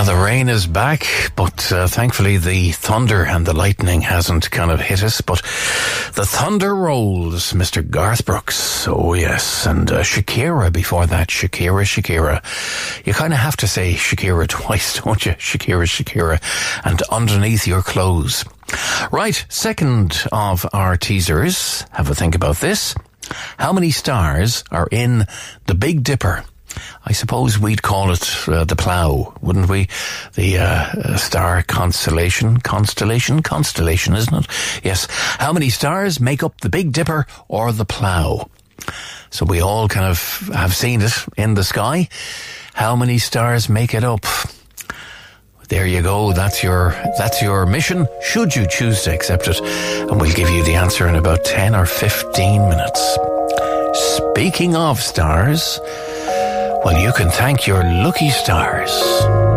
The rain is back, but thankfully the thunder and the lightning hasn't kind of hit us, but the thunder rolls, Mr. Garth Brooks. Oh yes, and Shakira before that. Shakira. You kind of have to say Shakira twice, don't you? Shakira. And underneath your clothes. Right, second of our teasers. Have a think about this. How many stars are in the Big Dipper? I suppose we'd call it the plough, wouldn't we? The star constellation, isn't it? Yes. How many stars make up the Big Dipper or the plough? So we all kind of have seen it in the sky. How many stars make it up? There you go. That's your mission, should you choose to accept it. And we'll give you the answer in about 10 or 15 minutes. Speaking of stars, well, you can thank your lucky stars.